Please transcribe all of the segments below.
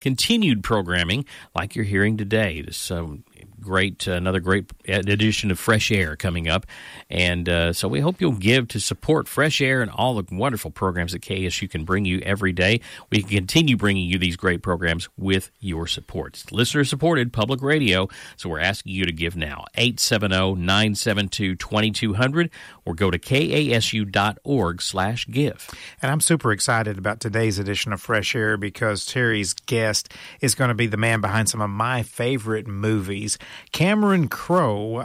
continued programming like you're hearing today. This another great edition of Fresh Air coming up. And so we hope you'll give to support Fresh Air and all the wonderful programs that KSU can bring you every day. We can continue bringing you these great programs with your support. It's listener-supported public radio, so we're asking you to give now. 870-972-2200 or go to kasu.org/give. And I'm super excited about today's edition of Fresh Air because Terry's guest is going to be the man behind some of my favorite movies. Cameron Crowe,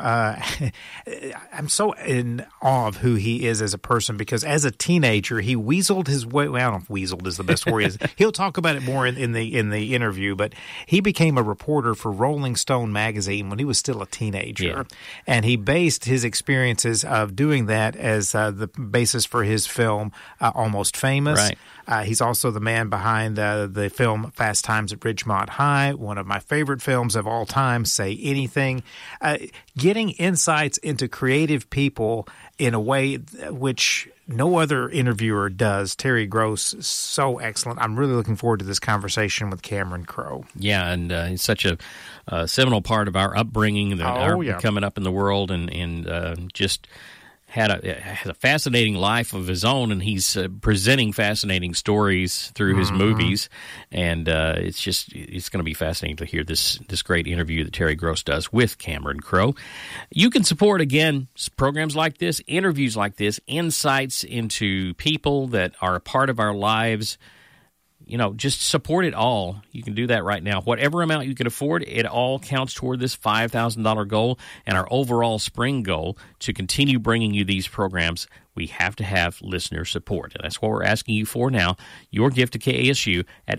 I'm so in awe of who he is as a person because as a teenager, he weaseled his way. Well, I don't know if weaseled is the best word. He'll talk about it more in the interview, but he became a reporter for Rolling Stone magazine when he was still a teenager. Yeah. And he based his experiences of doing that as the basis for his film, Almost Famous. Right. He's also the man behind the film Fast Times at Ridgemont High, one of my favorite films of all time, Say Anything. Getting insights into creative people in a way which no other interviewer does. Terry Gross, so excellent. I'm really looking forward to this conversation with Cameron Crowe. Yeah, and he's such a seminal part of our upbringing, coming up in the world, and just has a fascinating life of his own, and he's presenting fascinating stories through his movies, and it's going to be fascinating to hear this great interview that Terry Gross does with Cameron Crowe. You can support, again, programs like this, interviews like this, insights into people that are a part of our lives. Just support it all. You can do that right now. Whatever amount you can afford, it all counts toward this $5,000 goal and our overall spring goal to continue bringing you these programs. We have to have listener support, and that's what we're asking you for now. Your gift to KASU at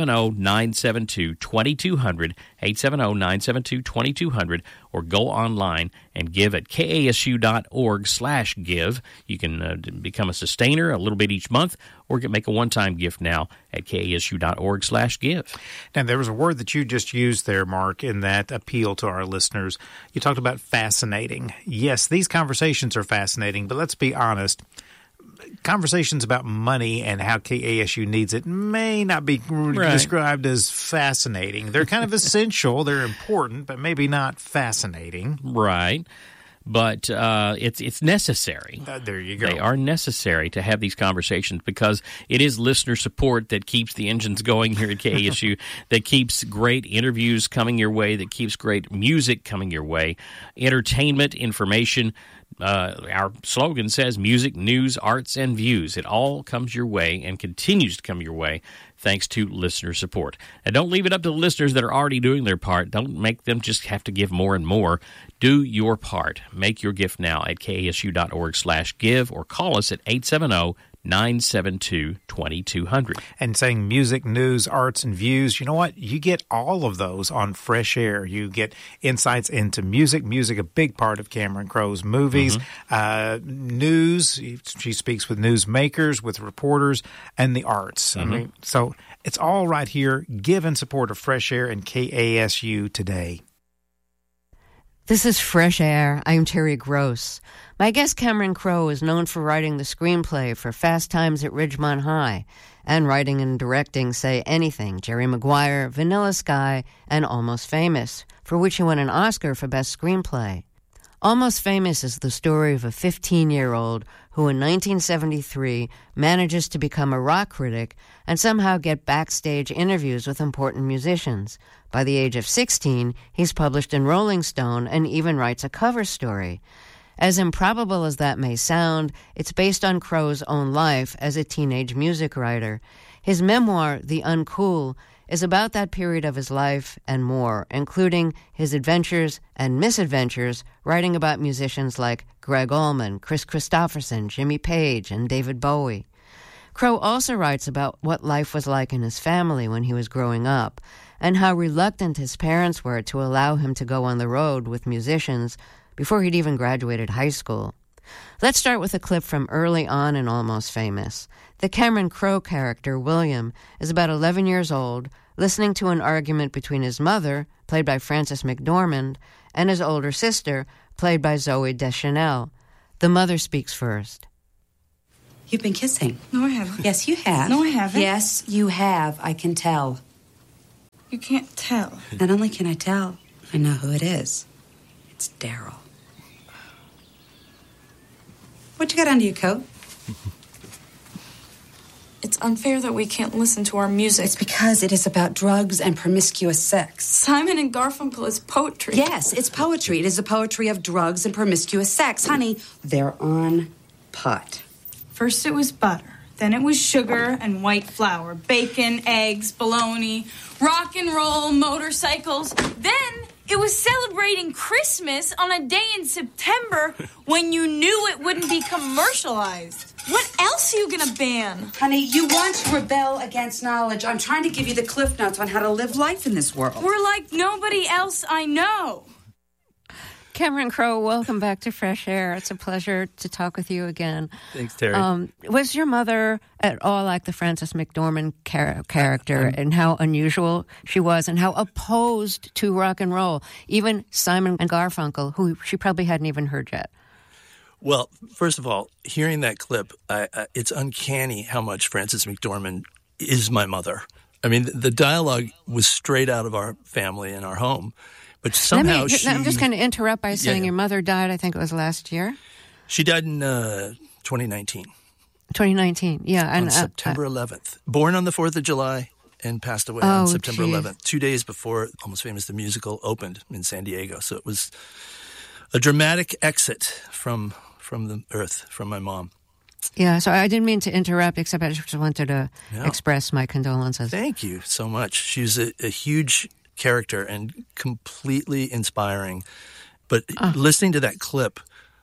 870-972-2200, 870-972-2200, or go online and give at kasu.org/give. You can become a sustainer a little bit each month, or make a one-time gift now at kasu.org/give. Now, there was a word that you just used there, Mark, in that appeal to our listeners. You talked about fascinating. Yes, these conversations are fascinating, but let's be honest. Conversations about money and how KASU needs it may not be described as fascinating. They're kind of essential. They're important, but maybe not fascinating. Right. But it's necessary. There you go. They are necessary to have these conversations because it is listener support that keeps the engines going here at KASU, that keeps great interviews coming your way, that keeps great music coming your way, entertainment, information. Our slogan says music, news, arts, and views. It all comes your way and continues to come your way thanks to listener support. And don't leave it up to the listeners that are already doing their part. Don't make them just have to give more and more. Do your part. Make your gift now at kasu.org/give or call us at 870-972-2200. And saying music, news, arts, and views, you know what? You get all of those on Fresh Air. You get insights into music, a big part of Cameron Crowe's movies, news. She speaks with newsmakers, with reporters, and the arts. I mean, so it's all right here. Give in support of Fresh Air and KASU today. This is Fresh Air. I'm Terry Gross. My guest Cameron Crowe is known for writing the screenplay for Fast Times at Ridgemont High and writing and directing Say Anything, Jerry Maguire, Vanilla Sky, and Almost Famous, for which he won an Oscar for Best Screenplay. Almost Famous is the story of a 15-year-old who in 1973 manages to become a rock critic and somehow get backstage interviews with important musicians. By the age of 16, he's published in Rolling Stone and even writes a cover story. As improbable as that may sound, it's based on Crowe's own life as a teenage music writer. His memoir, The Uncool, is about that period of his life and more, including his adventures and misadventures writing about musicians like Gregg Allman, Chris Christopherson, Jimmy Page, and David Bowie. Crowe also writes about what life was like in his family when he was growing up, and how reluctant his parents were to allow him to go on the road with musicians before he'd even graduated high school. Let's start with a clip from early on in Almost Famous. The Cameron Crowe character, William, is about 11 years old, listening to an argument between his mother, played by Frances McDormand, and his older sister, played by Zooey Deschanel. The mother speaks first. You've been kissing. No, I haven't. Yes, you have. No, I haven't. Yes, you have. I can tell. You can't tell. Not only can I tell, I know who it is. It's Daryl. What you got under your coat? It's unfair that we can't listen to our music. It's because it is about drugs and promiscuous sex. Simon and Garfunkel is poetry. Yes, it's poetry. It is the poetry of drugs and promiscuous sex. Honey, they're on pot. First it was butter. Then it was sugar and white flour. Bacon, eggs, bologna, rock and roll, motorcycles. Then it was celebrating Christmas on a day in September when you knew it wouldn't be commercialized. What else are you gonna ban? Honey, you want to rebel against knowledge. I'm trying to give you the Cliff Notes on how to live life in this world. We're like nobody else I know. Cameron Crowe, welcome back to Fresh Air. It's a pleasure to talk with you again. Thanks, Terry. Was your mother at all like the Frances McDormand character and how unusual she was and how opposed to rock and roll? Even Simon and Garfunkel, who she probably hadn't even heard yet. Well, first of all, hearing that clip, it's uncanny how much Frances McDormand is my mother. I mean, the dialogue was straight out of our family and our home. But somehow I'm just going to interrupt by saying your mother died, I think it was last year? She died in 2019. 2019, yeah. On September 11th. Born on the 4th of July and passed away on September 11th, 2 days before Almost Famous the Musical opened in San Diego. So it was a dramatic exit from the earth, from my mom. Yeah, so I didn't mean to interrupt, except I just wanted to express my condolences. Thank you so much. She's a huge character and completely inspiring. But listening to that clip,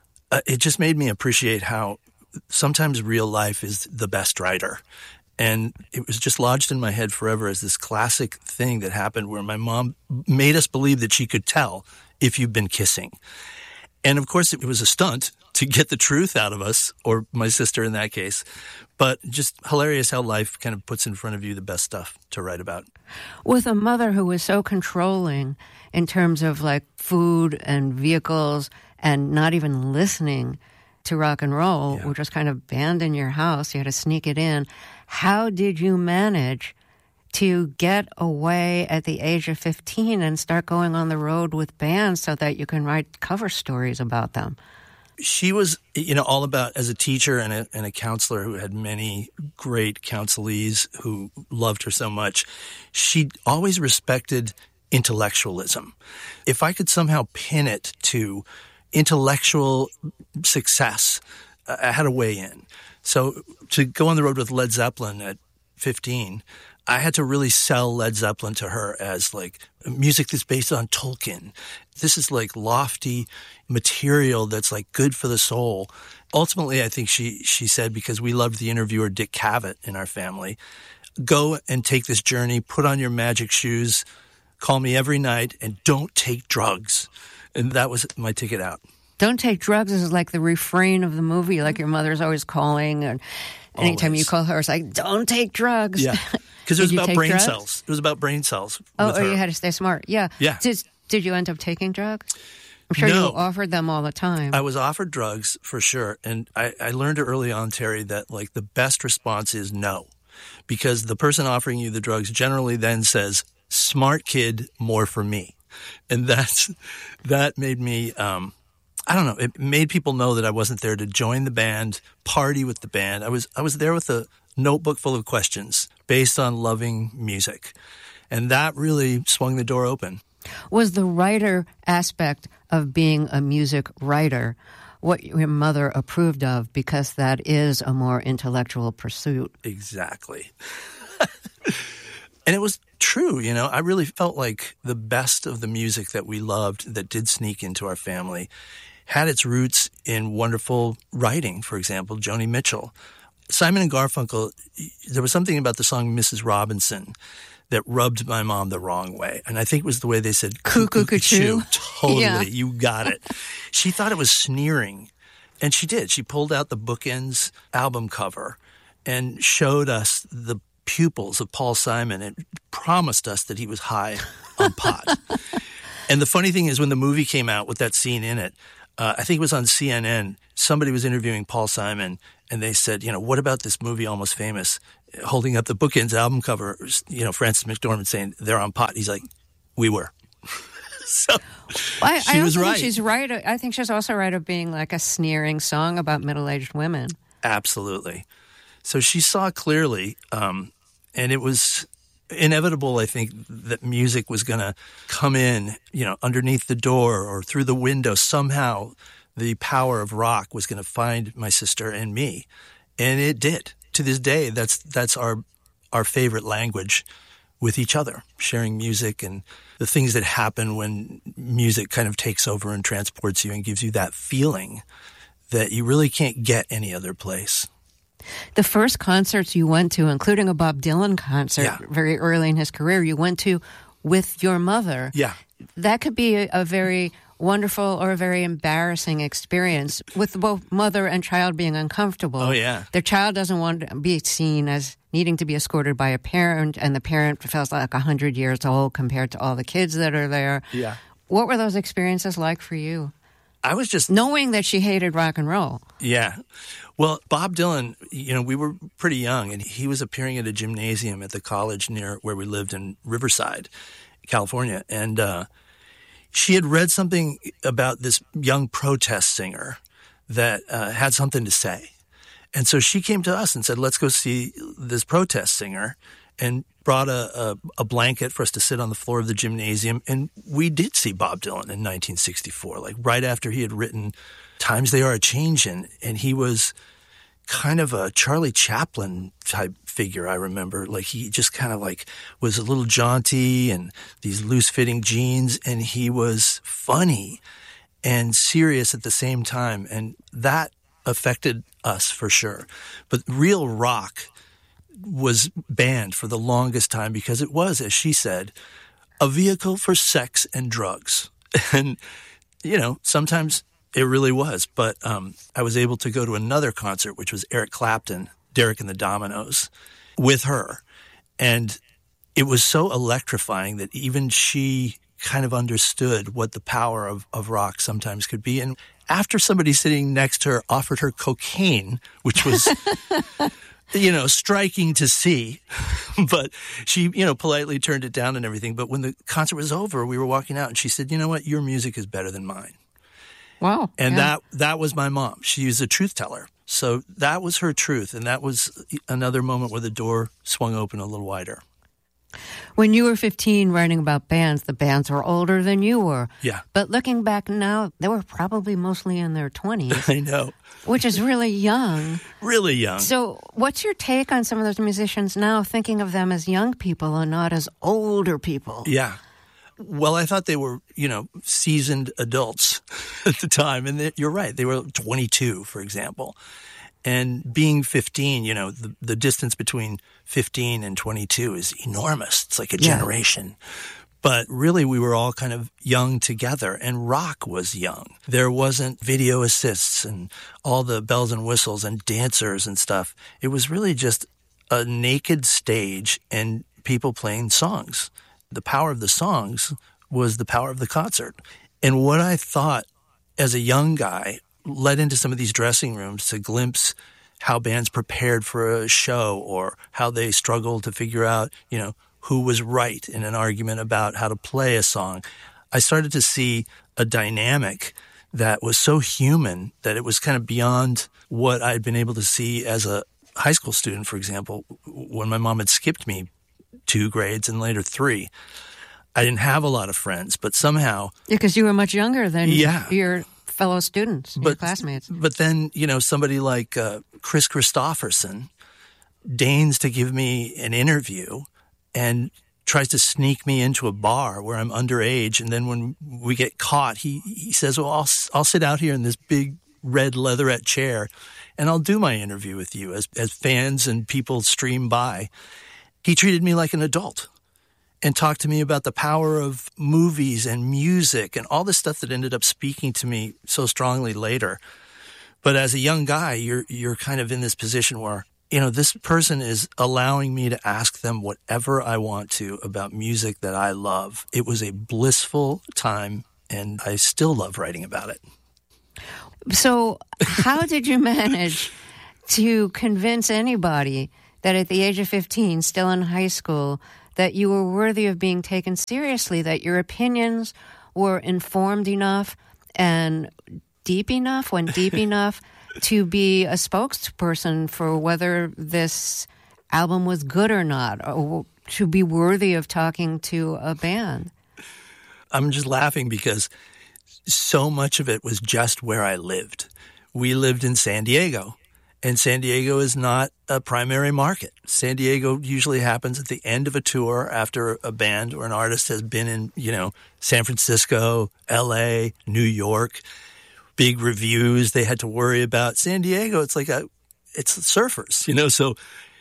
it just made me appreciate how sometimes real life is the best writer. And it was just lodged in my head forever as this classic thing that happened where my mom made us believe that she could tell if you've been kissing. And, of course, it was a stunt to get the truth out of us, or my sister in that case. But just hilarious how life kind of puts in front of you the best stuff to write about. With a mother who was so controlling in terms of, like, food and vehicles and not even listening to rock and roll, which was kind of banned in your house, you had to sneak it in. How did you manage to get away at the age of 15 and start going on the road with bands so that you can write cover stories about them? She was, all about, as a teacher and a counselor who had many great counselees who loved her so much, she always respected intellectualism. If I could somehow pin it to intellectual success, I had a way in. So to go on the road with Led Zeppelin at 15, I had to really sell Led Zeppelin to her as like music that's based on Tolkien. This is like lofty material that's like good for the soul. Ultimately, I think she said, because we loved the interviewer Dick Cavett in our family, go and take this journey, put on your magic shoes, call me every night, and don't take drugs. And that was my ticket out. Don't take drugs is like the refrain of the movie, like your mother's always calling. And anytime you call her, it's like, don't take drugs. Yeah, because it was about brain cells. It was about brain cells. Oh, you had to stay smart. Yeah. Did you end up taking drugs? I'm sure you offered them all the time. I was offered drugs for sure. And I learned early on, Terry, that like the best response is no. Because the person offering you the drugs generally then says, smart kid, more for me. And that made me, I don't know, it made people know that I wasn't there to join the band, party with the band. I was there with a notebook full of questions based on loving music. And that really swung the door open. Was the writer aspect of being a music writer what your mother approved of, because that is a more intellectual pursuit? Exactly. And it was true, I really felt like the best of the music that we loved that did sneak into our family had its roots in wonderful writing. For example, Joni Mitchell. Simon and Garfunkel, there was something about the song Mrs. Robinson that rubbed my mom the wrong way. And I think it was the way they said, cuckoo-cuckoo. Totally, yeah. You got it. She thought it was sneering. And she did. She pulled out the Bookends album cover and showed us the pupils of Paul Simon and promised us that he was high on pot. And the funny thing is, when the movie came out with that scene in it, I think it was on CNN, somebody was interviewing Paul Simon, and they said, what about this movie Almost Famous? Holding up the Bookends album cover, Frances McDormand saying, they're on pot. He's like, we were. So she was right. She's right. I think she's also right of being like a sneering song about middle-aged women. Absolutely. So she saw clearly, and it was inevitable, I think, that music was going to come in, underneath the door or through the window. Somehow the power of rock was going to find my sister and me. And it did. To this day, that's our favorite language with each other, sharing music and the things that happen when music kind of takes over and transports you and gives you that feeling that you really can't get any other place. The first concerts you went to, including a Bob Dylan concert very early in his career, you went to with your mother. Yeah. That could be a very wonderful or a very embarrassing experience with both mother and child being uncomfortable. Oh, yeah. The child doesn't want to be seen as needing to be escorted by a parent, and the parent feels like 100 years old compared to all the kids that are there. Yeah. What were those experiences like for you? I was just... knowing that she hated rock and roll. Yeah. Well, Bob Dylan, we were pretty young, and he was appearing at a gymnasium at the college near where we lived in Riverside, California. And she had read something about this young protest singer that had something to say. And so she came to us and said, let's go see this protest singer, and brought a blanket for us to sit on the floor of the gymnasium. And we did see Bob Dylan in 1964, like right after he had written Times They Are A-Changin'. And he was kind of a Charlie Chaplin type figure, I remember. Like he just kind of like was a little jaunty and these loose-fitting jeans, and he was funny and serious at the same time. And that affected us for sure. But real rock was banned for the longest time because it was, as she said, a vehicle for sex and drugs. And, sometimes it really was. But I was able to go to another concert, which was Eric Clapton, Derek and the Dominoes, with her. And it was so electrifying that even she kind of understood what the power of rock sometimes could be. And after somebody sitting next to her offered her cocaine, which was... striking to see, but she, politely turned it down and everything. But when the concert was over, we were walking out and she said, you know what, your music is better than mine. Wow. And that was my mom. She was a truth teller. So that was her truth. And that was another moment where the door swung open a little wider. When you were 15 writing about bands, the bands were older than you were. Yeah. But looking back now, they were probably mostly in their 20s. I know. Which is really young. Really young. So what's your take on some of those musicians now, thinking of them as young people and not as older people? Yeah. Well, I thought they were, seasoned adults at the time. And you're right. They were 22, for example. And being 15, the distance between 15 and 22 is enormous. It's like a generation. But really, we were all kind of young together, and rock was young. There wasn't video assists and all the bells and whistles and dancers and stuff. It was really just a naked stage and people playing songs. The power of the songs was the power of the concert. And what I thought as a young guy led into some of these dressing rooms to glimpse how bands prepared for a show or how they struggled to figure out, who was right in an argument about how to play a song. I started to see a dynamic that was so human that it was kind of beyond what I'd been able to see as a high school student, for example, when my mom had skipped me 2 grades and later 3. I didn't have a lot of friends, but somehow... Yeah, because you were much younger than your fellow students, your classmates. But then, somebody like Chris Christopherson deigns to give me an interview and tries to sneak me into a bar where I'm underage. And then when we get caught, he says, well, I'll sit out here in this big red leatherette chair and I'll do my interview with you as fans and people stream by. He treated me like an adult and talked to me about the power of movies and music and all this stuff that ended up speaking to me so strongly later. But as a young guy, you're kind of in this position where, this person is allowing me to ask them whatever I want to about music that I love. It was a blissful time, and I still love writing about it. So how did you manage to convince anybody that at the age of 15, still in high school, that you were worthy of being taken seriously, that your opinions were informed enough and deep enough to be a spokesperson for whether this album was good or not, or to be worthy of talking to a band? I'm just laughing because so much of it was just where I lived. We lived in San Diego, and San Diego is not a primary market. San Diego usually happens at the end of a tour after a band or an artist has been in, San Francisco, L.A., New York, big reviews they had to worry about. San Diego, it's surfers, so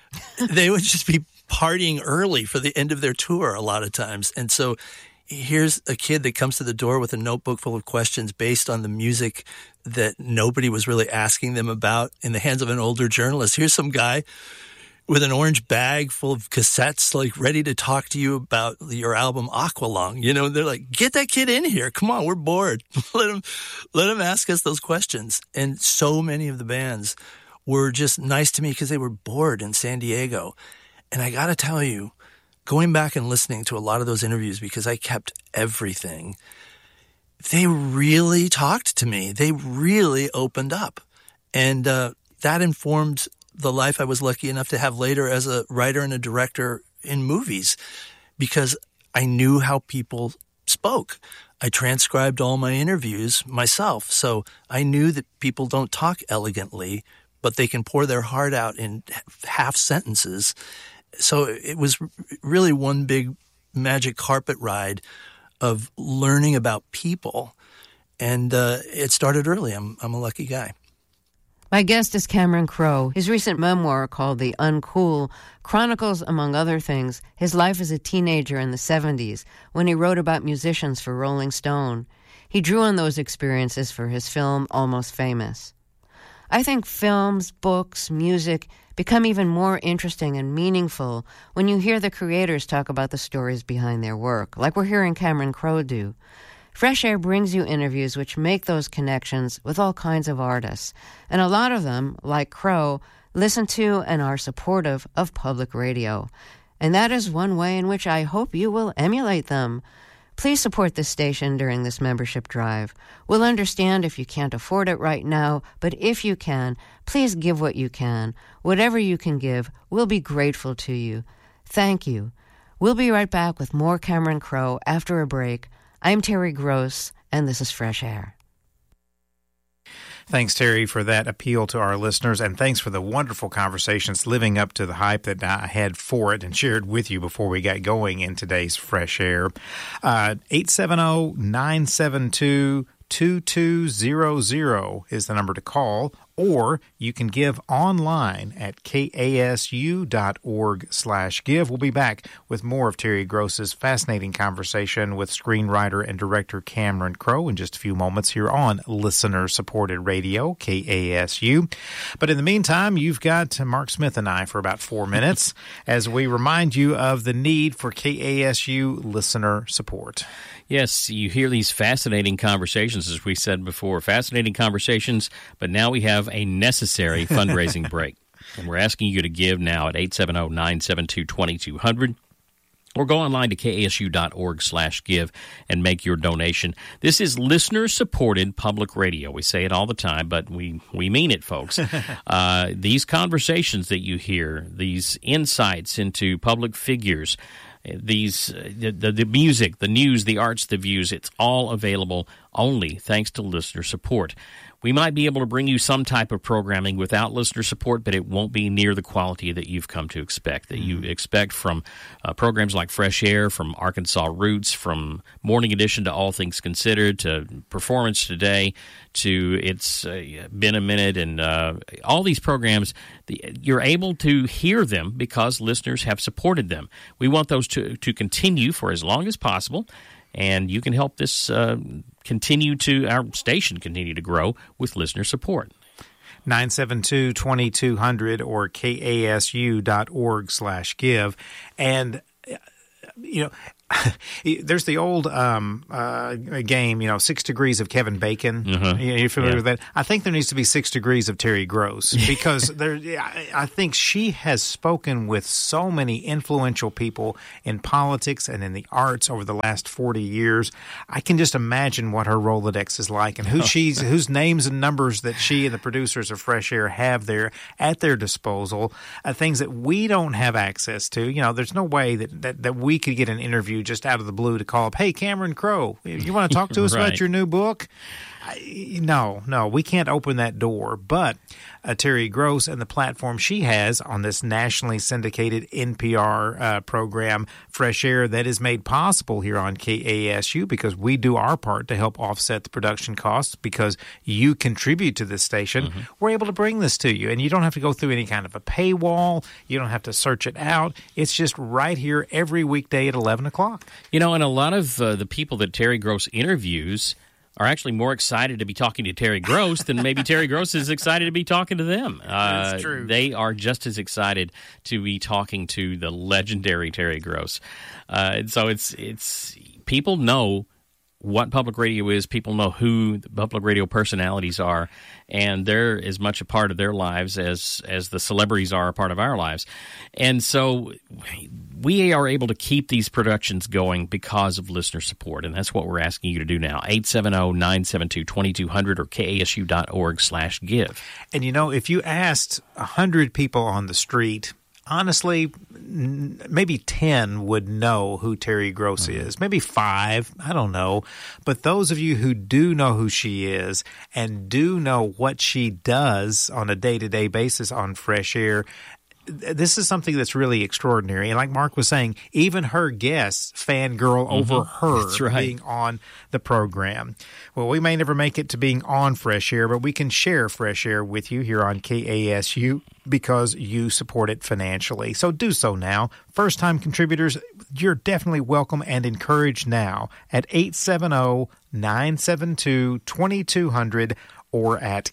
they would just be partying early for the end of their tour a lot of times. And so here's a kid that comes to the door with a notebook full of questions based on the music that nobody was really asking them about in the hands of an older journalist. Here's some guy with an orange bag full of cassettes, ready to talk to you about your album Aqualung. They're like, get that kid in here. Come on, we're bored. Let him ask us those questions. And so many of the bands were just nice to me because they were bored in San Diego. And I got to tell you, going back and listening to a lot of those interviews, because I kept everything, they really talked to me. They really opened up. And that informed the life I was lucky enough to have later as a writer and a director in movies, because I knew how people spoke. I transcribed all my interviews myself. So I knew that people don't talk elegantly, but they can pour their heart out in half sentences. So it was really one big magic carpet ride of learning about people. And it started early. I'm a lucky guy. My guest is Cameron Crowe. His recent memoir, called The Uncool, chronicles, among other things, his life as a teenager in the 70s when he wrote about musicians for Rolling Stone. He drew on those experiences for his film Almost Famous. I think films, books, music become even more interesting and meaningful when you hear the creators talk about the stories behind their work, like we're hearing Cameron Crowe do. Fresh Air brings you interviews which make those connections with all kinds of artists, and a lot of them, like Crowe, listen to and are supportive of public radio. And that is one way in which I hope you will emulate them. Please support this station during this membership drive. We'll understand if you can't afford it right now, but if you can, please give what you can. Whatever you can give, we'll be grateful to you. Thank you. We'll be right back with more Cameron Crowe after a break. I'm Terry Gross, and this is Fresh Air. Thanks, Terry, for that appeal to our listeners, and thanks for the wonderful conversations living up to the hype that I had for it and shared with you before we got going in today's Fresh Air. 870-972-2200 is the number to call, or you can give online at kasu.org/give. We'll be back with more of Terry Gross's fascinating conversation with screenwriter and director Cameron Crowe in just a few moments here on listener-supported radio, KASU. But in the meantime, you've got Mark Smith and I for about 4 minutes as we remind you of the need for KASU listener support. Yes, you hear these fascinating conversations, as we said before, fascinating conversations, but now we have a necessary fundraising break. And we're asking you to give now at 870-972-2200, or go online to kasu.org/give and make your donation. This is listener-supported public radio. We say it all the time, but we mean it, folks. These conversations that you hear, these insights into public figures, the music, the news, the arts, the views, it's all available only thanks to listener support. We might be able to bring you some type of programming without listener support, but it won't be near the quality that you've come to expect, that you expect from programs like Fresh Air, from Arkansas Roots, from Morning Edition to All Things Considered, to Performance Today, to It's Been a Minute, and all these programs, you're able to hear them because listeners have supported them. We want those to continue for as long as possible, and you can help this our station continue to grow with listener support. 972-2200 or kasu.org/give. And, There's the old game, 6 Degrees of Kevin Bacon. Mm-hmm. You're familiar with that? I think there needs to be 6 Degrees of Terry Gross because I think she has spoken with so many influential people in politics and in the arts over the last 40 years. I can just imagine what her Rolodex is like and whose names and numbers that she and the producers of Fresh Air have there at their disposal, things that we don't have access to. There's no way that we could get an interview just out of the blue to call up, hey, Cameron Crowe, you want to talk to us about your new book? No, we can't open that door. But Terry Gross and the platform she has on this nationally syndicated NPR program, Fresh Air, that is made possible here on KASU because we do our part to help offset the production costs because you contribute to this station. Mm-hmm. We're able to bring this to you, and you don't have to go through any kind of a paywall. You don't have to search it out. It's just right here every weekday at 11 o'clock. And a lot of the people that Terry Gross interviews are actually more excited to be talking to Terry Gross than maybe Terry Gross is excited to be talking to them. That's true. They are just as excited to be talking to the legendary Terry Gross. So it's people know what public radio is. People know who the public radio personalities are, and they're as much a part of their lives as the celebrities are a part of our lives. And so we are able to keep these productions going because of listener support, and that's what we're asking you to do now. 870-972-2200 or KASU.org/give. And if you asked 100 people on the street, honestly, maybe 10 would know who Terry Gross is. Maybe 5, I don't know. But those of you who do know who she is and do know what she does on a day-to-day basis on Fresh Air, this is something that's really extraordinary. And like Mark was saying, even her guests fangirl over her being on the program. Well, we may never make it to being on Fresh Air, but we can share Fresh Air with you here on KASU because you support it financially. So do so now. First-time contributors, you're definitely welcome and encouraged now at 870-972-2200 or at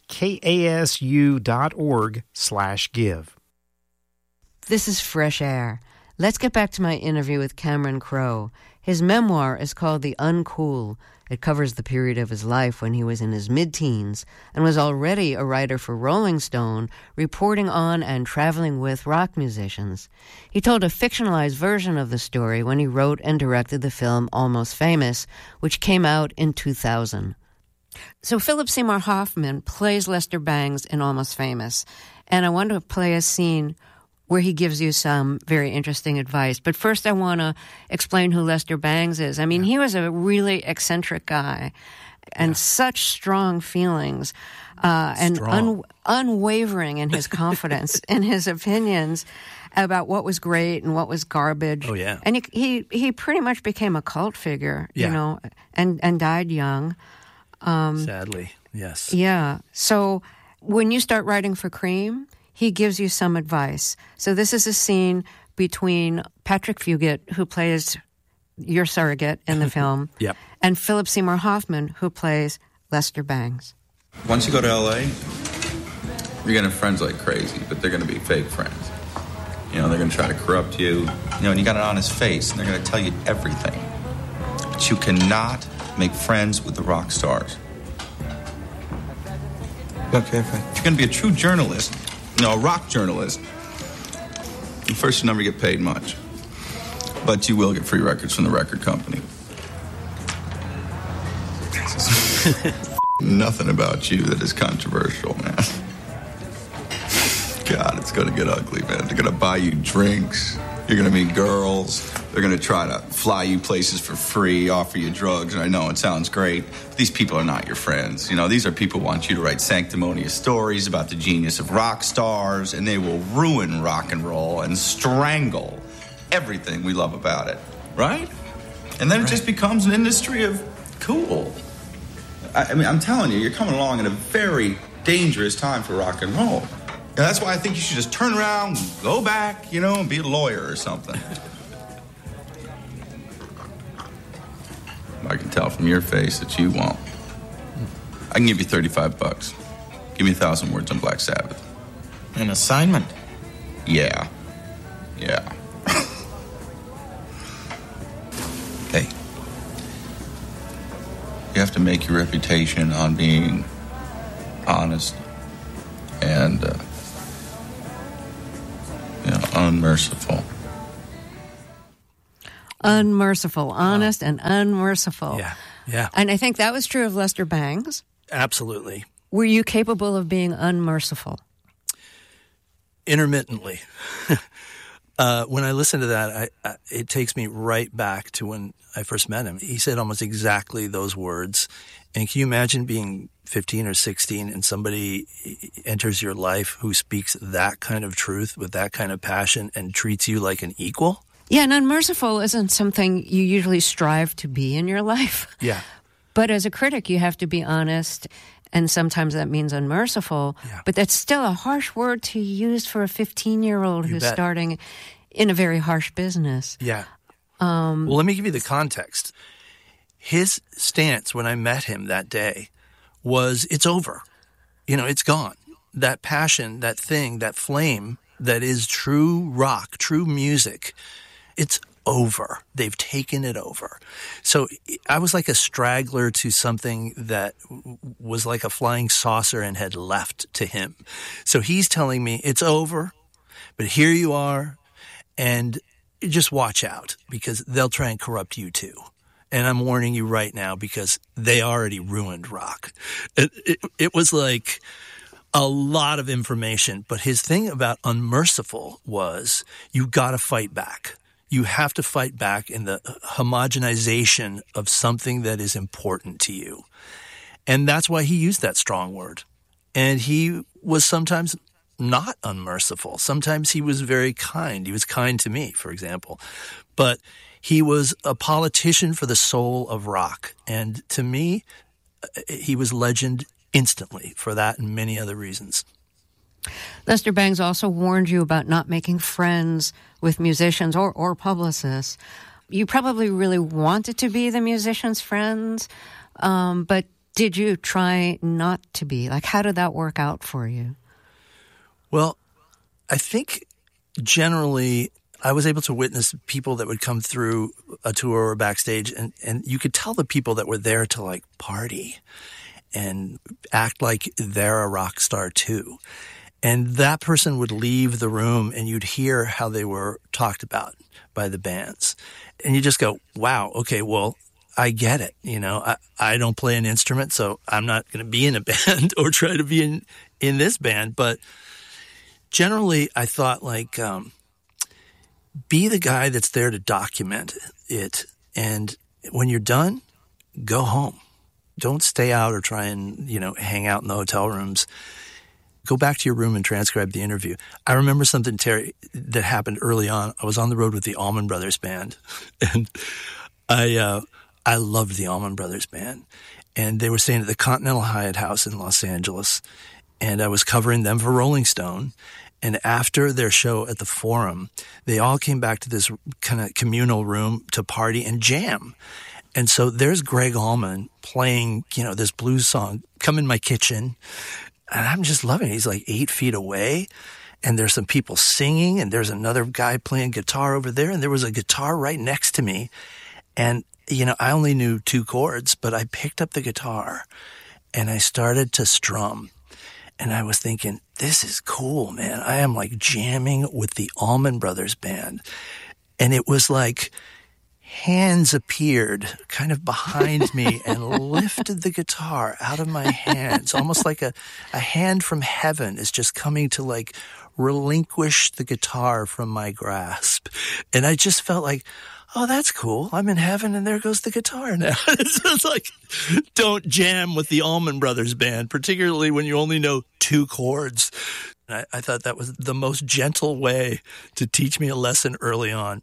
KASU.org/give. This is Fresh Air. Let's get back to my interview with Cameron Crowe. His memoir is called The Uncool. It covers the period of his life when he was in his mid-teens and was already a writer for Rolling Stone, reporting on and traveling with rock musicians. He told a fictionalized version of the story when he wrote and directed the film Almost Famous, which came out in 2000. So Philip Seymour Hoffman plays Lester Bangs in Almost Famous, and I want to play a scene where he gives you some very interesting advice. But first I want to explain who Lester Bangs is. I mean, he was a really eccentric guy and such strong feelings and unwavering in his confidence in his opinions about what was great and what was garbage. Oh, yeah. And he pretty much became a cult figure, and died young. Sadly, yes. Yeah. So when you start writing for Cream, he gives you some advice. So this is a scene between Patrick Fugit, who plays your surrogate in the film, and Philip Seymour Hoffman, who plays Lester Bangs. Once you go to L.A., you're going to have friends like crazy, but they're going to be fake friends. They're going to try to corrupt you. And you got an honest face, and they're going to tell you everything. But you cannot make friends with the rock stars. Okay, if you're going to be a true journalist, a rock journalist, first you never get paid much, but you will get free records from the record company. Nothing about you that is controversial, man. God, it's going to get ugly, man. They're going to buy you drinks. You're going to meet girls. They're going to try to fly you places for free, offer you drugs. And I know it sounds great, but these people are not your friends. These are people who want you to write sanctimonious stories about the genius of rock stars, and they will ruin rock and roll and strangle everything we love about it, right? And then it just becomes an industry of cool. I'm telling you, you're coming along at a very dangerous time for rock and roll. And that's why I think you should just turn around, go back, and be a lawyer or something. I can tell from your face that you won't. I can give you $35. Give me 1,000 words on Black Sabbath. An assignment? Yeah. You have to make your reputation on being honest and, unmerciful. Unmerciful, honest and unmerciful. Yeah. And I think that was true of Lester Bangs. Absolutely. Were you capable of being unmerciful? Intermittently. When I listen to that, it takes me right back to when I first met him. He said almost exactly those words. And can you imagine being 15 or 16 and somebody enters your life who speaks that kind of truth with that kind of passion and treats you like an equal? Yeah, and unmerciful isn't something you usually strive to be in your life. Yeah. But as a critic, you have to be honest, and sometimes that means unmerciful. Yeah. But that's still a harsh word to use for a 15-year-old who's starting in a very harsh business. Yeah. Well, let me give you the context. His stance when I met him that day was, it's over. It's gone. That passion, that thing, that flame that is true rock, true music, it's over. They've taken it over. So I was like a straggler to something that was like a flying saucer and had left to him. So he's telling me it's over, but here you are, and just watch out because they'll try and corrupt you too. And I'm warning you right now because they already ruined rock. It was like a lot of information, but his thing about unmerciful was you got to fight back. You have to fight back in the homogenization of something that is important to you. And that's why he used that strong word. And he was sometimes not unmerciful. Sometimes he was very kind. He was kind to me, for example. But he was a politician for the soul of rock. And to me, he was legend instantly for that and many other reasons. Lester Bangs also warned you about not making friends with musicians or publicists. You probably really wanted to be the musicians' friends, but did you try not to be? Like, how did that work out for you? Well, I think generally I was able to witness people that would come through a tour or backstage, and you could tell the people that were there to, like, party and act like they're a rock star too. And that person would leave the room and you'd hear how they were talked about by the bands. And you just go, wow, okay, well, I get it. I don't play an instrument, so I'm not going to be in a band or try to be in this band. But generally, I thought, like, be the guy that's there to document it. And when you're done, go home. Don't stay out or try and, hang out in the hotel rooms. Go back to your room and transcribe the interview. I remember something, Terry, that happened early on. I was on the road with the Allman Brothers Band, and I loved the Allman Brothers Band. And they were staying at the Continental Hyatt House in Los Angeles, and I was covering them for Rolling Stone. And after their show at the Forum, they all came back to this kind of communal room to party and jam. And so there's Greg Allman playing, this blues song, Come in My Kitchen. And I'm just loving it. He's like 8 feet away, and there's some people singing, and there's another guy playing guitar over there, and there was a guitar right next to me. And, I only knew 2 chords, but I picked up the guitar, and I started to strum. And I was thinking, this is cool, man. I am like jamming with the Allman Brothers Band. And it was like hands appeared kind of behind me and lifted the guitar out of my hands, almost like a hand from heaven is just coming to, like, relinquish the guitar from my grasp. And I just felt like, oh, that's cool. I'm in heaven and there goes the guitar now. It's like, don't jam with the Allman Brothers Band, particularly when you only know 2 chords. And I thought that was the most gentle way to teach me a lesson early on.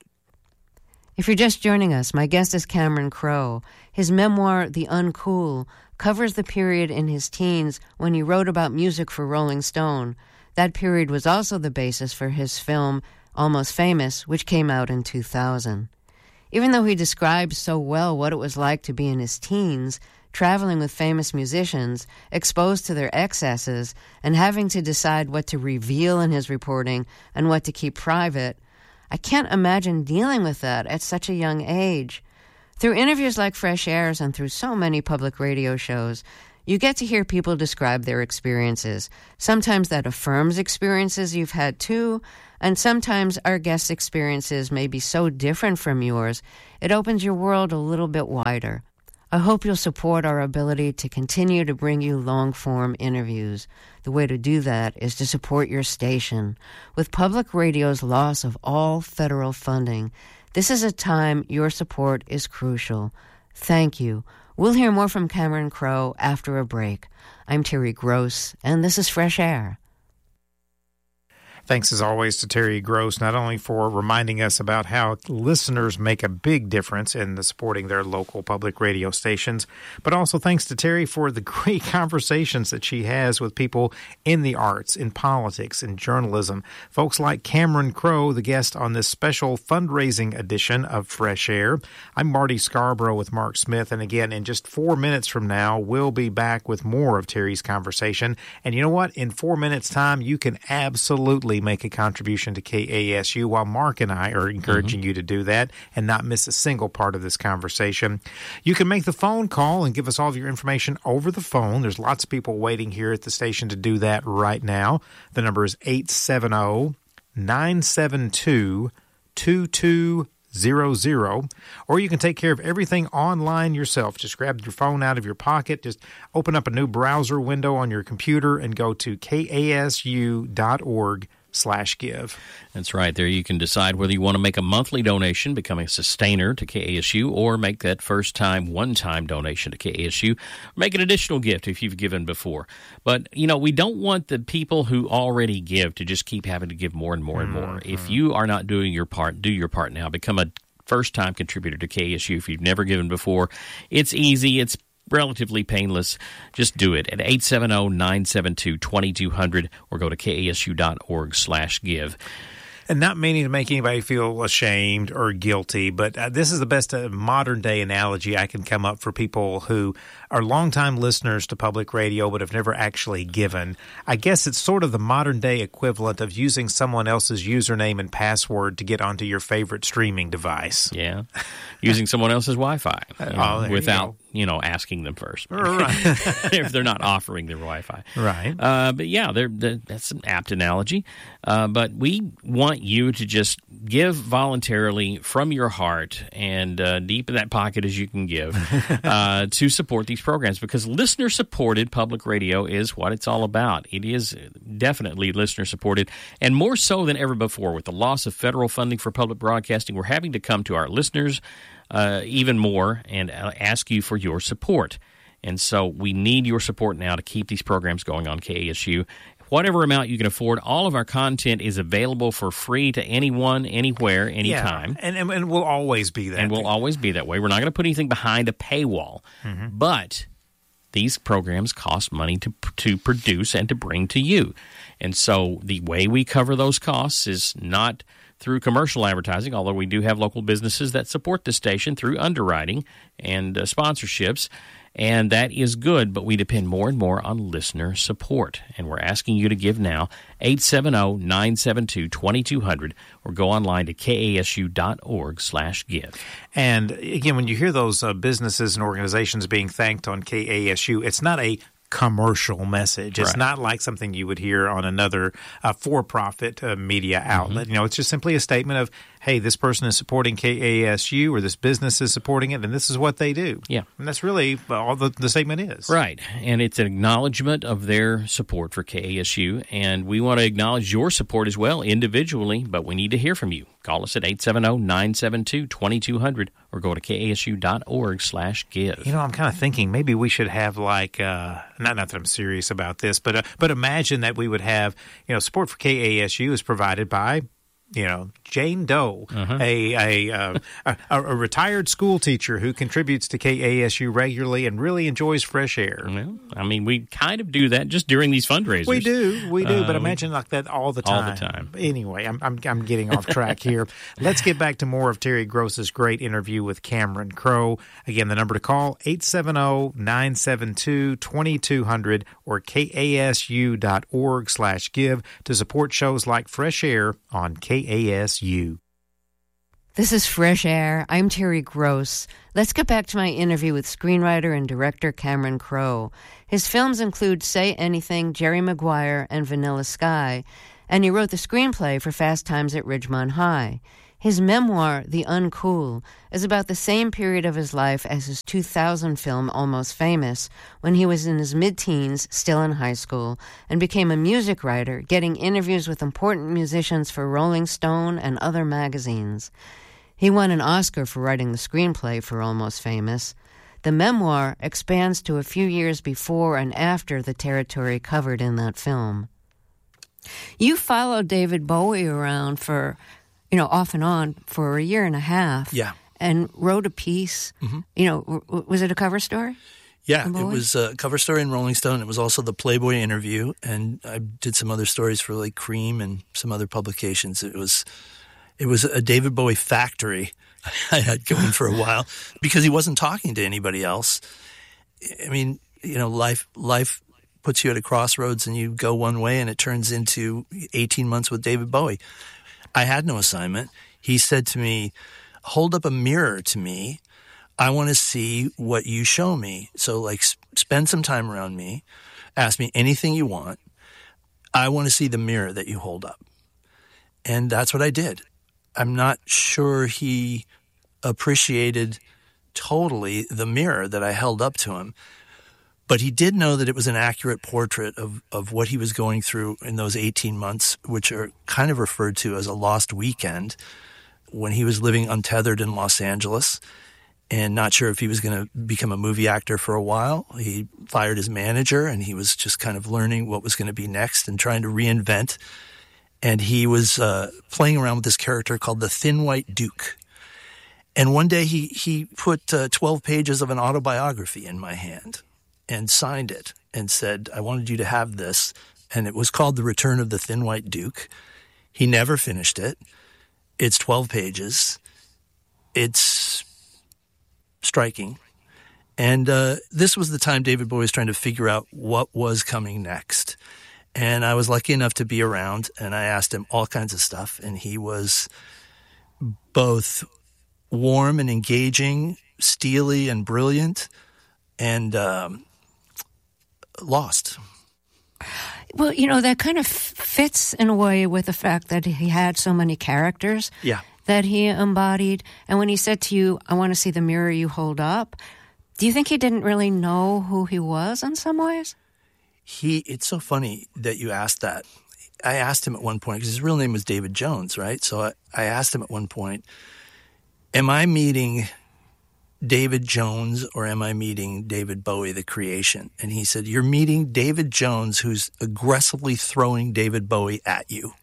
If you're just joining us, my guest is Cameron Crowe. His memoir, The Uncool, covers the period in his teens when he wrote about music for Rolling Stone. That period was also the basis for his film, Almost Famous, which came out in 2000. Even though he describes so well what it was like to be in his teens, traveling with famous musicians, exposed to their excesses, and having to decide what to reveal in his reporting and what to keep private, I can't imagine dealing with that at such a young age. Through interviews like Fresh Air's and through so many public radio shows, you get to hear people describe their experiences. Sometimes that affirms experiences you've had too, and sometimes our guests' experiences may be so different from yours, it opens your world a little bit wider. I hope you'll support our ability to continue to bring you long-form interviews. The way to do that is to support your station. With public radio's loss of all federal funding, this is a time your support is crucial. Thank you. We'll hear more from Cameron Crowe after a break. I'm Terry Gross, and this is Fresh Air. Thanks, as always, to Terry Gross, not only for reminding us about how listeners make a big difference in supporting their local public radio stations, but also thanks to Terry for the great conversations that she has with people in the arts, in politics, in journalism. Folks like Cameron Crowe, the guest on this special fundraising edition of Fresh Air. I'm Marty Scarborough with Mark Smith, and again, in just 4 minutes from now, we'll be back with more of Terry's conversation. And you know what? In 4 minutes' time, you can absolutely make a contribution to KASU, while Mark and I are encouraging you to do that and not miss a single part of this conversation. You can make the phone call and give us all of your information over the phone. There's lots of people waiting here at the station to do that right now. The number is 870-972-2200. Or you can take care of everything online yourself. Just grab your phone out of your pocket, just open up a new browser window on your computer and go to kasu.org/give. That's right. There you can decide whether you want to make a monthly donation, become a sustainer to KASU, or make that first-time, one-time donation to KASU. Make an additional gift if you've given before. But, you know, we don't want the people who already give to just keep having to give more and more and more. If you are not doing your part, do your part now. Become a first-time contributor to KASU if you've never given before. It's easy. It's relatively painless. Just do it at 870-972-2200 or go to kasu.org/give. And not meaning to make anybody feel ashamed or guilty, but this is the best modern-day analogy I can come up for people who are longtime listeners to public radio but have never actually given. I guess it's sort of the modern-day equivalent of using someone else's username and password to get onto your favorite streaming device. Yeah, using someone else's Wi-Fi without, asking them first. Right. If they're not offering their Wi-Fi. Right. But yeah, that's an apt analogy. But we want you to just give voluntarily from your heart and deep in that pocket as you can give to support these programs, because listener-supported public radio is what it's all about. It is definitely listener-supported, and more so than ever before. With the loss of federal funding for public broadcasting, we're having to come to our listeners even more and ask you for your support. And so we need your support now to keep these programs going on KASU. Whatever amount you can afford, all of our content is available for free to anyone, anywhere, anytime. Yeah, and we'll always be that. And we'll always be that way. We're not going to put anything behind a paywall. Mm-hmm. But these programs cost money to produce and to bring to you. And so the way we cover those costs is not through commercial advertising, although we do have local businesses that support the station through underwriting and sponsorships. And that is good, but we depend more and more on listener support. And we're asking you to give now, 870-972-2200, or go online to kasu.org/give. And again, when you hear those businesses and organizations being thanked on KASU, it's not a commercial message. It's not like something you would hear on another for-profit media outlet. Mm-hmm. It's just simply a statement of, hey, this person is supporting KASU, or this business is supporting it, and this is what they do. Yeah. And that's really all the statement is. Right. And it's an acknowledgement of their support for KASU, and we want to acknowledge your support as well individually, but we need to hear from you. Call us at 870-972-2200 or go to kasu.org/give. I'm kind of thinking maybe we should have not that I'm serious about this, but imagine that we would have, support for KASU is provided by, Jane Doe, a retired school teacher who contributes to KASU regularly and really enjoys fresh air. Well, we kind of do that just during these fundraisers. We do, but imagine like that all the time. All the time. Anyway, I'm getting off track here. Let's get back to more of Terry Gross's great interview with Cameron Crowe. Again, the number to call, 870-972-2200 or kasu.org/give to support shows like Fresh Air on KASU. This is Fresh Air. I'm Terry Gross. Let's get back to my interview with screenwriter and director Cameron Crowe. His films include Say Anything, Jerry Maguire, and Vanilla Sky, and he wrote the screenplay for Fast Times at Ridgemont High. His memoir, The Uncool, is about the same period of his life as his 2000 film Almost Famous, when he was in his mid-teens, still in high school, and became a music writer, getting interviews with important musicians for Rolling Stone and other magazines. He won an Oscar for writing the screenplay for Almost Famous. The memoir expands to a few years before and after the territory covered in that film. You followed David Bowie around for, off and on for a year and a half. Yeah. And wrote a piece. Mm-hmm. Was it a cover story? Yeah, it was a cover story in Rolling Stone. It was also the Playboy interview, and I did some other stories for like Cream and some other publications. It was a David Bowie factory I had going for a while because he wasn't talking to anybody else. I mean, life puts you at a crossroads and you go one way and it turns into 18 months with David Bowie. I had no assignment. He said to me, hold up a mirror to me. I want to see what you show me. So spend some time around me. Ask me anything you want. I want to see the mirror that you hold up. And that's what I did. I'm not sure he appreciated totally the mirror that I held up to him. But he did know that it was an accurate portrait of what he was going through in those 18 months, which are kind of referred to as a lost weekend, when he was living untethered in Los Angeles and not sure if he was going to become a movie actor for a while. He fired his manager and he was just kind of learning what was going to be next and trying to reinvent. And he was playing around with this character called the Thin White Duke. And one day he put 12 pages of an autobiography in my hand and signed it and said, I wanted you to have this. And it was called The Return of the Thin White Duke. He never finished it. It's 12 pages. It's striking. And this was the time David Bowie was trying to figure out what was coming next. And I was lucky enough to be around, and I asked him all kinds of stuff. And he was both warm and engaging, steely and brilliant, and lost. Well, that kind of fits in a way with the fact that he had so many characters that he embodied. And when he said to you, I want to see the mirror you hold up, do you think he didn't really know who he was in some ways? It's so funny that you asked that. I asked him at one point, because his real name was David Jones, right? So I asked him at one point, am I meeting David Jones or am I meeting David Bowie, the creation? And he said, you're meeting David Jones, who's aggressively throwing David Bowie at you.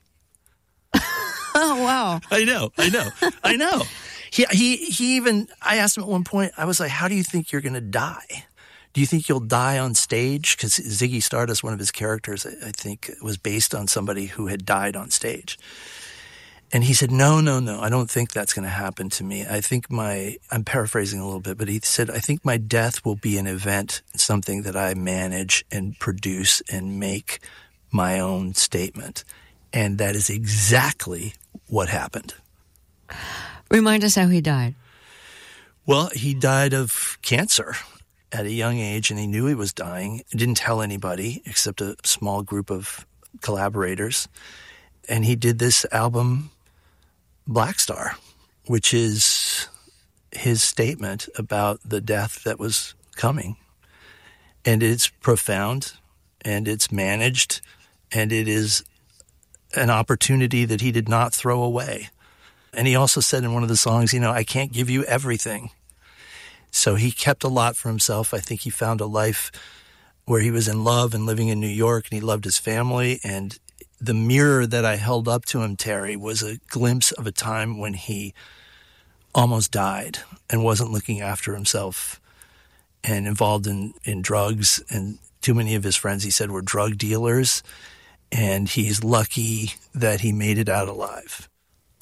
Oh, wow. I know. He even, I asked him at one point, I was like, how do you think you're going to die? Do you think you'll die on stage? Because Ziggy Stardust, one of his characters, I think, was based on somebody who had died on stage. And he said, no, I don't think that's going to happen to me. I think I'm paraphrasing a little bit, but he said, I think my death will be an event, something that I manage and produce and make my own statement. And that is exactly what happened. Remind us how he died. Well, he died of cancer at a young age, and he knew he was dying. He didn't tell anybody except a small group of collaborators. And he did this album, Black Star, which is his statement about the death that was coming. And it's profound, and it's managed, and it is an opportunity that he did not throw away. And he also said in one of the songs, I can't give you everything. So he kept a lot for himself. I think he found a life where he was in love and living in New York, and he loved his family. And the mirror that I held up to him, Terry, was a glimpse of a time when he almost died and wasn't looking after himself and involved in drugs. And too many of his friends, he said, were drug dealers. And he's lucky that he made it out alive.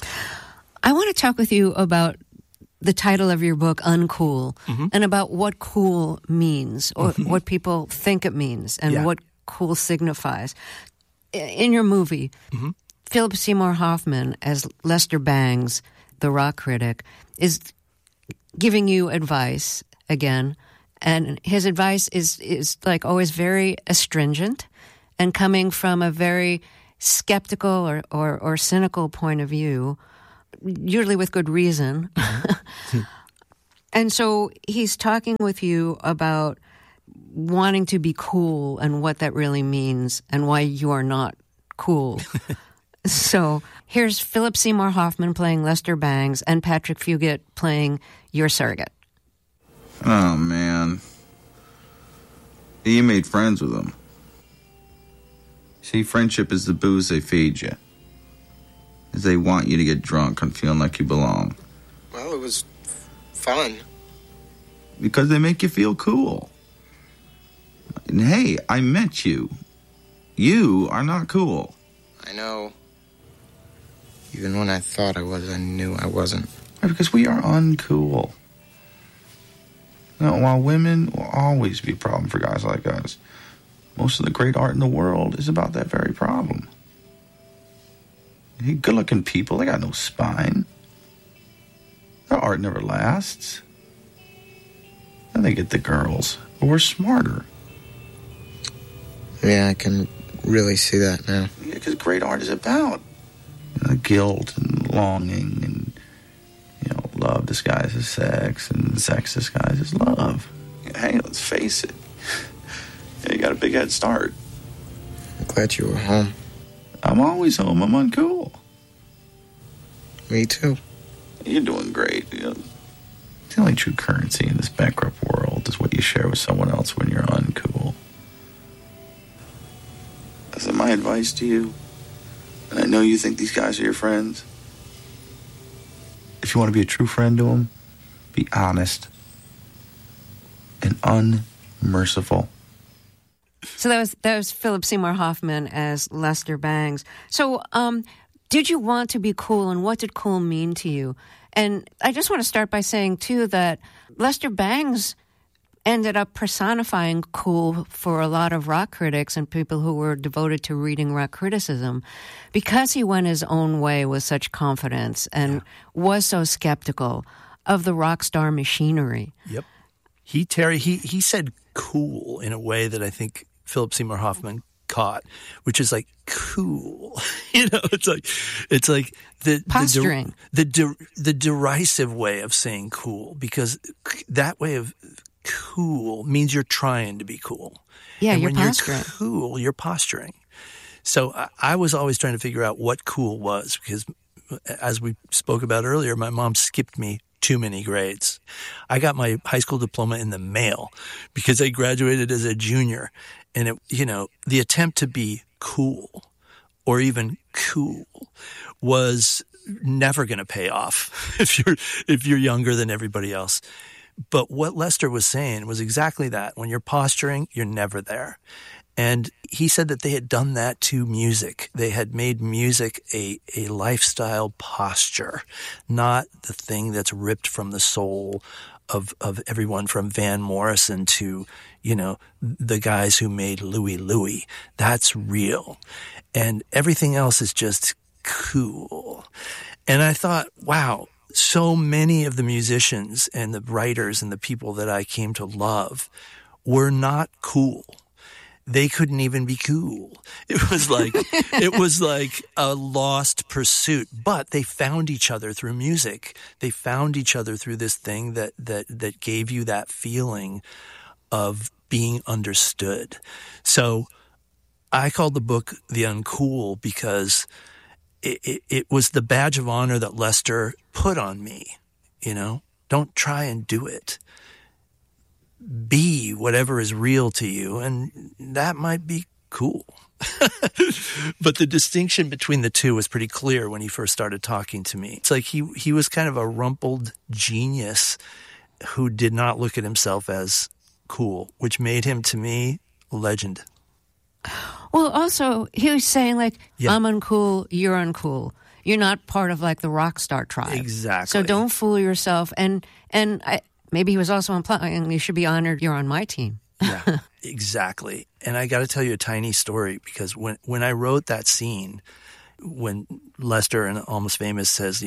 I want to talk with you about the title of your book, Uncool, and about what cool means or what people think it means and what cool signifies. In your movie, Philip Seymour Hoffman as Lester Bangs the rock critic, is giving you advice again. And his advice is like always very astringent and coming from a very skeptical or cynical point of view, usually with good reason. And so he's talking with you about wanting to be cool and what that really means and why you are not cool. So here's Philip Seymour Hoffman playing Lester Bangs and Patrick Fugit playing your surrogate. Oh, man. You made friends with them. See, friendship is the booze they feed you. Is they want you to get drunk and feeling like you belong. Well, it was fun. Because they make you feel cool. And hey, I met you. You are not cool. I know. Even when I thought I was, I knew I wasn't. Because we are uncool. Now, while women will always be a problem for guys like us, most of the great art in the world is about that very problem. Good-looking people, they got no spine. Their art never lasts. And they get the girls. But we're smarter. Yeah, I can really see that now. Yeah, because great art is about guilt and longing and, love disguises sex and sex disguises love. Hey, let's face it. You got a big head start. I'm glad you were home. I'm always home. I'm uncool. Me too. You're doing great. The only true currency in this bankrupt world is what you share with someone else when you're uncool. That's my advice to you. And I know you think these guys are your friends. If you want to be a true friend to them, be honest and unmerciful. So that was Philip Seymour Hoffman as Lester Bangs. So did you want to be cool, and what did cool mean to you? And I just want to start by saying, too, that Lester Bangs ended up personifying cool for a lot of rock critics and people who were devoted to reading rock criticism because he went his own way with such confidence and was so skeptical of the rock star machinery. Yep. He said cool in a way that I think Philip Seymour Hoffman caught, which is like cool. It's like the posturing, the derisive way of saying cool, because that way of cool means you're trying to be cool. Yeah, and you're when posturing. You're cool, you're posturing. So I was always trying to figure out what cool was, because as we spoke about earlier, my mom skipped me too many grades. I got my high school diploma in the mail because I graduated as a junior, and the attempt to be cool or even cool was never going to pay off if you're younger than everybody else. But what Lester was saying was exactly that. When you're posturing, you're never there. And he said that they had done that to music. They had made music a lifestyle posture, not the thing that's ripped from the soul of everyone from Van Morrison to, the guys who made Louie Louie. That's real. And everything else is just cool. And I thought, wow, so many of the musicians and the writers and the people that I came to love were not cool. They couldn't even be cool. It was like a lost pursuit. But they found each other through music. They found each other through this thing that gave you that feeling of being understood. So I called the book The Uncool because it was the badge of honor that Lester put on me. Don't try and do it. Be whatever is real to you, and that might be cool. But the distinction between the two was pretty clear when he first started talking to me. It's like he was kind of a rumpled genius who did not look at himself as cool, which made him, to me, a legend. Well, also, he was saying, I'm uncool, you're uncool. You're not part of, the rock star tribe. Exactly. So don't fool yourself. And maybe he was also implying you should be honored you're on my team. Yeah, exactly. And I got to tell you a tiny story, because when I wrote that scene, when Lester in Almost Famous says,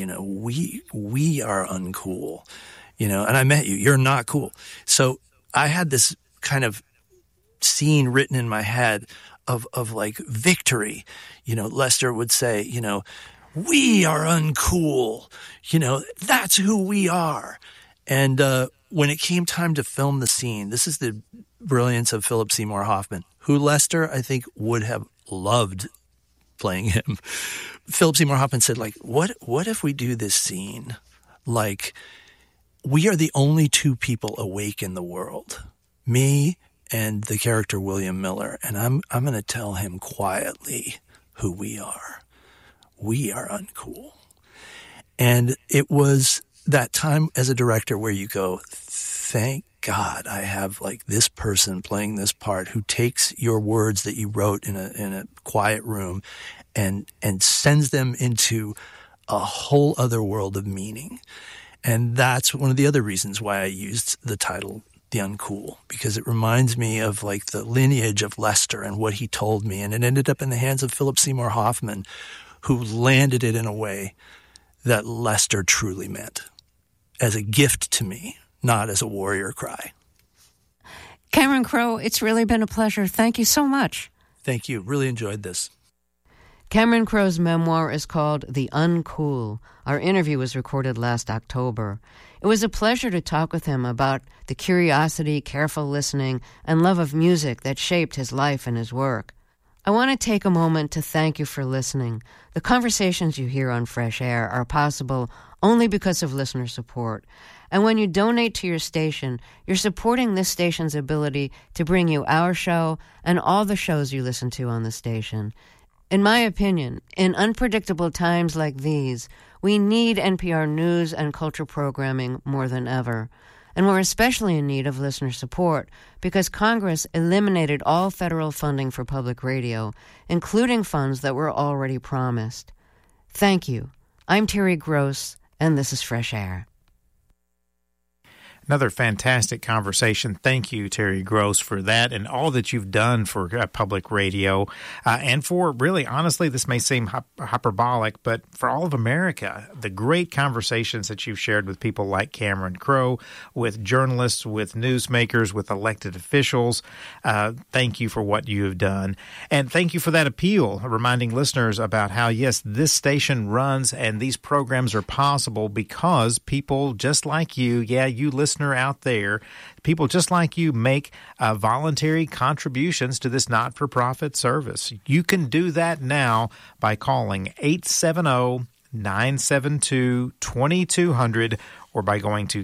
we are uncool, and I met you. You're not cool. So I had this kind of scene written in my head of like victory. Lester would say, we are uncool. That's who we are. And when it came time to film the scene, this is the brilliance of Philip Seymour Hoffman, who Lester, I think, would have loved playing him. Philip Seymour Hoffman said, like, what if we do this scene like we are the only two people awake in the world, me and the character William Miller, and I'm going to tell him quietly who we are. We are uncool. And it was that time as a director where you go, thank God I have like this person playing this part who takes your words that you wrote in a quiet room and sends them into a whole other world of meaning. And that's one of the other reasons why I used the title The Uncool, because it reminds me of like the lineage of Lester and what he told me. And it ended up in the hands of Philip Seymour Hoffman, who landed it in a way that Lester truly meant, as a gift to me, not as a warrior cry. Cameron Crowe, it's really been a pleasure. Thank you so much. Thank you. Really enjoyed this. Cameron Crowe's memoir is called The Uncool. Our interview was recorded last October. It was a pleasure to talk with him about the curiosity, careful listening, and love of music that shaped his life and his work. I want to take a moment to thank you for listening. The conversations you hear on Fresh Air are possible only because of listener support. And when you donate to your station, you're supporting this station's ability to bring you our show and all the shows you listen to on the station. In my opinion, in unpredictable times like these, we need NPR news and culture programming more than ever. And we're especially in need of listener support because Congress eliminated all federal funding for public radio, including funds that were already promised. Thank you. I'm Terry Gross, and this is Fresh Air. Another fantastic conversation. Thank you, Terry Gross, for that and all that you've done for public radio and for really, honestly, this may seem hyperbolic, but for all of America, the great conversations that you've shared with people like Cameron Crowe, with journalists, with newsmakers, with elected officials. Thank you for what you have done. And thank you for that appeal, reminding listeners about how, yes, this station runs and these programs are possible because people just like you, you listener out there, people just like you make voluntary contributions to this not-for-profit service. You can do that now by calling 870-972-2200 or by going to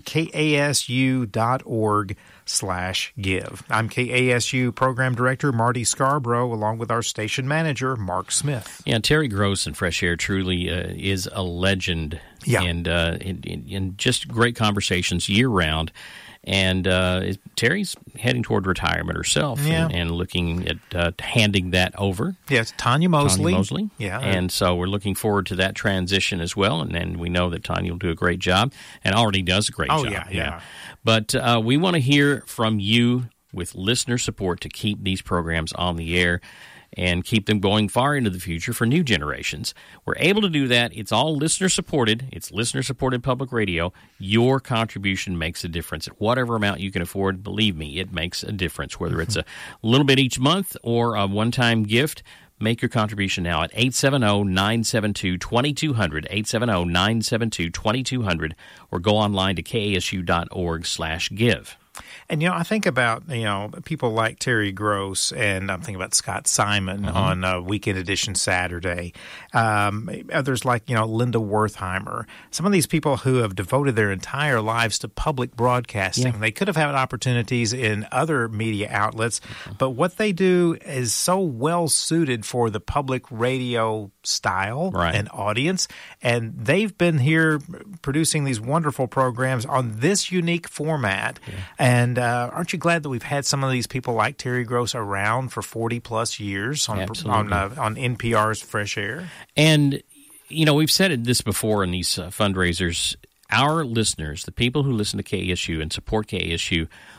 kasu.org/give. I'm KASU Program Director Marty Scarborough, along with our station manager, Mark Smith. Yeah, Terry Gross in Fresh Air truly is a legend. Yeah. And in just great conversations year-round. And Terry's heading toward retirement herself and looking at handing that over. Yes, Tanya Mosley. Yeah. And so we're looking forward to that transition as well. And we know that Tanya will do a great job and already does a great job. Yeah. But we want to hear from you with listener support to keep these programs on the air and keep them going far into the future for new generations. We're able to do that. It's all listener-supported. It's listener-supported public radio. Your contribution makes a difference. At whatever amount you can afford, believe me, it makes a difference, whether it's a little bit each month or a one-time gift. Make your contribution now at 870-972-2200, 870-972-2200, or go online to kasu.org/give. And, I think about, people like Terry Gross, and I'm thinking about Scott Simon on Weekend Edition Saturday. Others like, Linda Wertheimer. Some of these people who have devoted their entire lives to public broadcasting. Yeah. They could have had opportunities in other media outlets, but what they do is so well suited for the public radio style and audience. And they've been here producing these wonderful programs on this unique format. Yeah. And aren't you glad that we've had some of these people like Terry Gross around for 40-plus years on NPR's Fresh Air? And, we've said this before in these fundraisers. Our listeners, the people who listen to KSU and support KSU,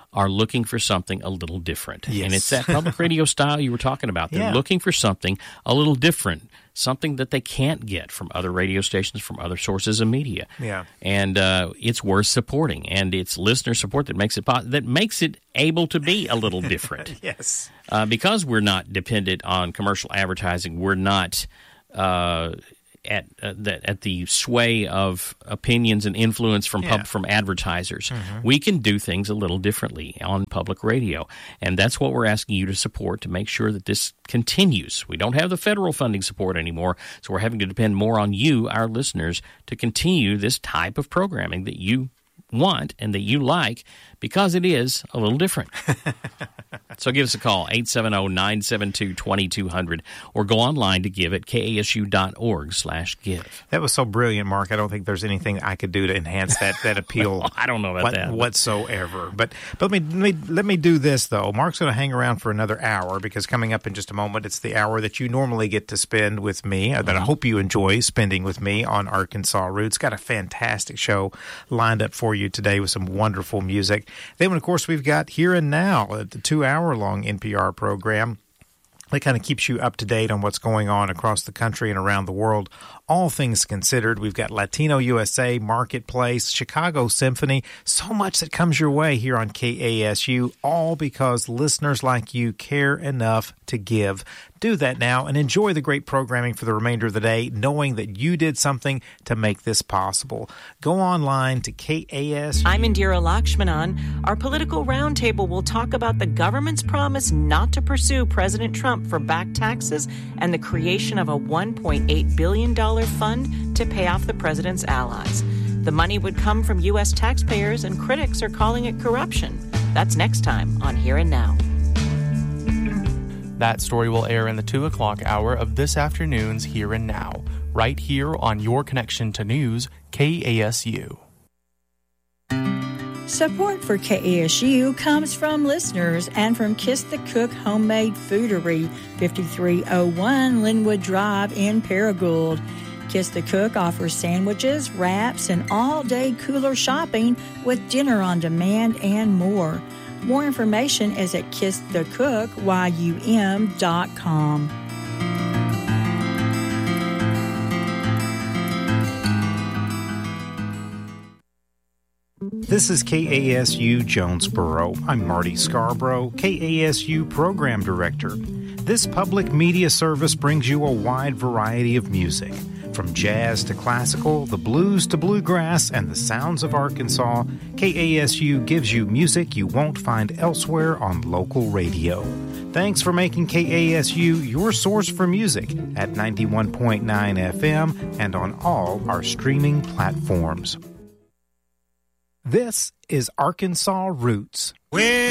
are looking for something a little different. Yes. And it's that public radio style you were talking about. They're looking for something a little different, something that they can't get from other radio stations, from other sources of media. Yeah. And it's worth supporting. And it's listener support that makes it able to be a little different. Yes. Because we're not dependent on commercial advertising, we're not at the sway of opinions and influence from advertisers. Mm-hmm. We can do things a little differently on public radio, and that's what we're asking you to support to make sure that this continues. We don't have the federal funding support anymore, so we're having to depend more on you, our listeners, to continue this type of programming that you want and that you like, because it is a little different. So give us a call, 870-972-2200, or go online to give at kasu.org/give. That was so brilliant, Mark. I don't think there's anything I could do to enhance that appeal. I don't know about that whatsoever. But let me do this, though. Mark's going to hang around for another hour, because coming up in just a moment, it's the hour that you normally get to spend with me, that I hope you enjoy spending with me on Arkansas Roots. Got a fantastic show lined up for you today with some wonderful music. Then, of course, we've got Here and Now, the 2-hour-long NPR program that kind of keeps you up to date on what's going on across the country and around the world. All things considered, we've got Latino USA, Marketplace, Chicago Symphony, so much that comes your way here on KASU, all because listeners like you care enough to give. Do that now and enjoy the great programming for the remainder of the day, knowing that you did something to make this possible. Go online to KASU. I'm Indira Lakshmanan. Our political roundtable will talk about the government's promise not to pursue President Trump for back taxes and the creation of a $1.8 billion fund to pay off the president's allies. The money would come from U.S. taxpayers, and critics are calling it corruption. That's next time on Here and Now. That story will air in the 2 o'clock hour of this afternoon's Here and Now, right here on your connection to news, KASU. Support for KASU comes from listeners and from Kiss the Cook Homemade Foodery, 5301 Linwood Drive in Paragould. Kiss the Cook offers sandwiches, wraps, and all-day cooler shopping with dinner on demand and more. More information is at kissthecookyum.com. This is KASU Jonesboro. I'm Marty Scarborough, KASU Program Director. This public media service brings you a wide variety of music. From jazz to classical, the blues to bluegrass, and the sounds of Arkansas, KASU gives you music you won't find elsewhere on local radio. Thanks for making KASU your source for music at 91.9 FM and on all our streaming platforms. This is Arkansas Roots.